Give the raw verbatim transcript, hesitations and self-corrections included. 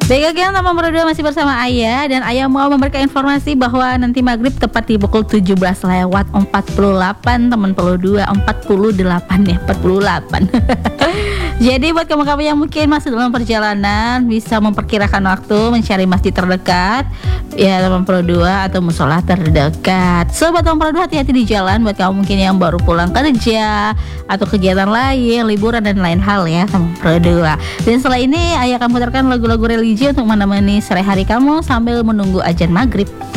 Baik, oke, teman berdua masih bersama Ayah. Dan Ayah mau memberikan informasi bahwa nanti maghrib tepat di pukul tujuh belas lewat empat puluh delapan, teman puluh dua, empat puluh delapan ya, empat puluh delapan. Jadi buat kamu-kamu yang mungkin masih dalam perjalanan, bisa memperkirakan waktu mencari masjid terdekat ya, delapan puluh dua, atau musola terdekat. Sobat delapan puluh dua, hati-hati di jalan buat kamu mungkin yang baru pulang kerja atau kegiatan lain, liburan dan lain hal ya, delapan puluh dua. Dan setelah ini Ayah akan putarkan lagu-lagu religi untuk menemani sore hari kamu sambil menunggu azan maghrib.